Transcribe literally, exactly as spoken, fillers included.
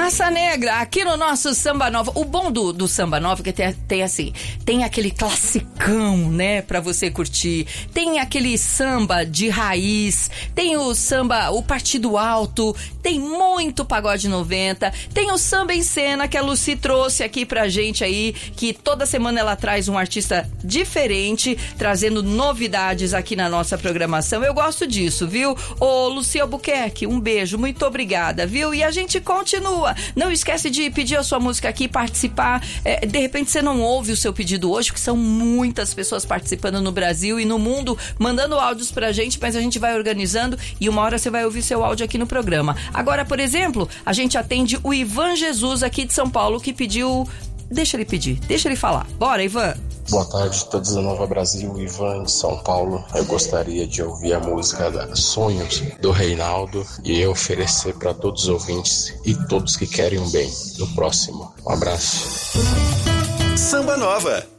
Raça Negra, aqui no nosso Samba Nova. O bom do, do Samba Nova é que tem, tem assim, tem aquele classicão, né, pra você curtir. Tem aquele samba de raiz, tem o samba, o Partido Alto, tem muito pagode noventa, tem o samba em cena que a Lucy trouxe aqui pra gente aí, que toda semana ela traz um artista diferente, trazendo novidades aqui na nossa programação. Eu gosto disso, viu? Ô, Lucy Albuquerque, um beijo, muito obrigada, viu? E a gente continua. Não esquece de pedir a sua música aqui, participar. É, de repente você não ouve o seu pedido hoje, porque são muitas pessoas participando no Brasil e no mundo, mandando áudios pra gente, mas a gente vai organizando e uma hora você vai ouvir seu áudio aqui no programa. Agora, por exemplo, a gente atende o Ivan Jesus aqui de São Paulo, que pediu... Deixa ele pedir, deixa ele falar. Bora, Ivan! Boa tarde, todos da Nova Brasil, Ivan de São Paulo. Eu gostaria de ouvir a música da Sonhos do Reinaldo e oferecer para todos os ouvintes e todos que querem um bem no próximo. Um abraço. Samba Nova.